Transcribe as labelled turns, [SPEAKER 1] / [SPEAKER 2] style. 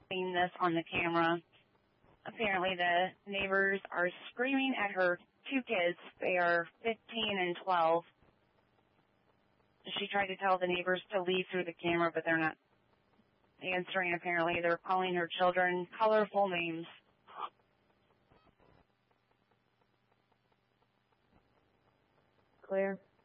[SPEAKER 1] seen this on the camera. Apparently the neighbors are screaming at her two kids. They are 15 and 12. She tried to tell the neighbors to leave through the camera, but they're not answering. Apparently they're calling her children colorful names.
[SPEAKER 2] Claire?